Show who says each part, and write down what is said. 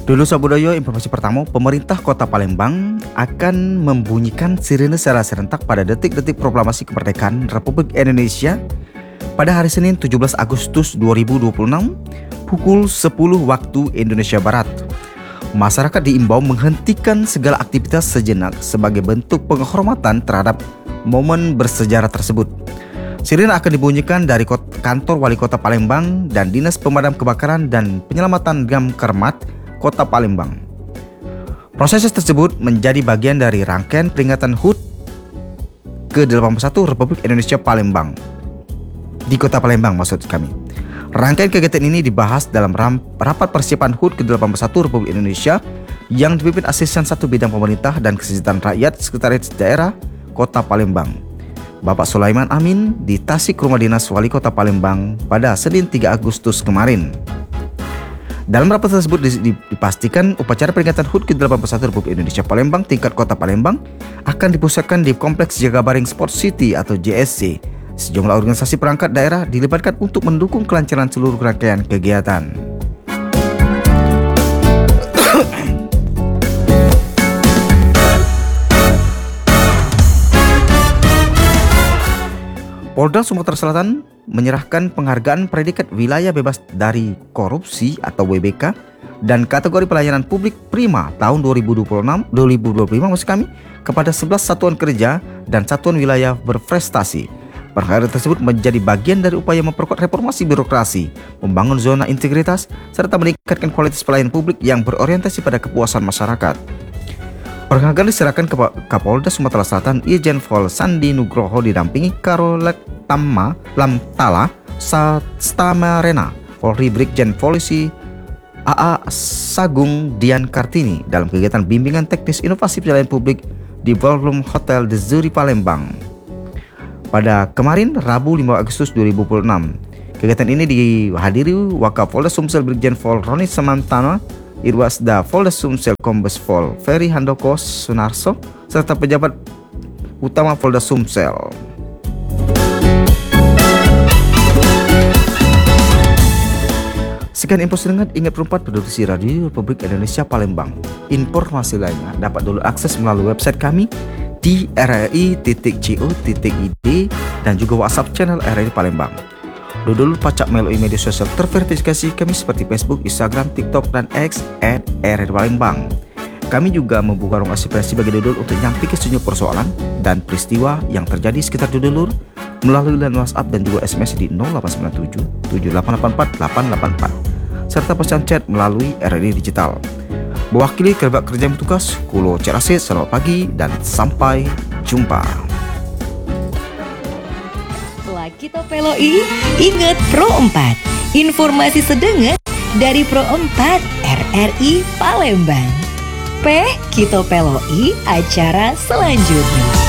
Speaker 1: Dulu Sabudoyo, informasi pertama, pemerintah Kota Palembang akan membunyikan sirene secara serentak pada detik-detik proklamasi kemerdekaan Republik Indonesia pada hari Senin 17 Agustus 2026 pukul 10 waktu Indonesia Barat. Masyarakat diimbau menghentikan segala aktivitas sejenak sebagai bentuk penghormatan terhadap momen bersejarah tersebut. Sirene akan dibunyikan dari kantor Wali Kota Palembang dan Dinas Pemadam Kebakaran dan Penyelamatan Damkar Kota Palembang. Proses tersebut menjadi bagian dari rangkaian peringatan HUT ke-81 Republik Indonesia Palembang. Di Kota Palembang maksud kami. Rangkaian kegiatan ini dibahas dalam rapat persiapan HUT ke-81 Republik Indonesia yang dipimpin Asisten 1 Bidang Pemerintah dan Kesejahteraan Rakyat Sekretaris Daerah Kota Palembang, Bapak Sulaiman Amin, di Tasik Rumah Dinas Wali Kota Palembang pada Senin 3 Agustus kemarin. Dalam rapat tersebut dipastikan upacara peringatan HUT ke-81 Republik Indonesia Palembang tingkat Kota Palembang akan dipusatkan di Kompleks Jagabaring Sport City atau JSC. Sejumlah organisasi perangkat daerah dilibatkan untuk mendukung kelancaran seluruh rangkaian kegiatan. Polda Sumatera Selatan menyerahkan penghargaan predikat wilayah bebas dari korupsi atau WBK dan kategori pelayanan publik prima tahun 2025 maksud kami kepada 11 satuan kerja dan satuan wilayah berprestasi. Penghargaan tersebut menjadi bagian dari upaya memperkuat reformasi birokrasi, membangun zona integritas, serta meningkatkan kualitas pelayanan publik yang berorientasi pada kepuasan masyarakat. Penghargaan diserahkan ke Kapolda Sumatera Selatan Irjen Pol Sandi Nugroho didampingi Karolek Lamtala Stamarena, Polri Brigjen Polisi AA Sagung Dian Kartini dalam kegiatan bimbingan teknis inovasi pelayanan publik di Ballroom Hotel The Zuri Palembang pada kemarin Rabu 5 Agustus 2026. Kegiatan ini dihadiri Wakapolda Sumsel Brigjen Pol Roni Samantana, Irwasda Polda Sumsel Kombes Pol Ferry Handoko Sunarso, serta pejabat utama Polda Sumsel. Sekian info sedengat, ingat perempat produksi Radio Republik Indonesia Palembang. Informasi lainnya dapat dulu akses melalui website kami di rri.co.id dan juga WhatsApp channel RRI Palembang. Dodol pacak melalui media sosial terverifikasi kami seperti Facebook, Instagram, TikTok, dan X @RRI Palembang. Kami juga membuka ruang aspirasi bagi dodol untuk nyampaikan sejumlah persoalan dan peristiwa yang terjadi sekitar dodol melalui line WhatsApp dan juga SMS di 0897 7884 884 serta pesan chat melalui RRI Digital. Mewakili kerabat kerja yang bertugas, Kulo Cerasit, selamat pagi dan sampai jumpa.
Speaker 2: Kita peloi, ingat Pro 4. Informasi sedengat dari Pro 4 RRI Palembang. Kita peloi acara selanjutnya.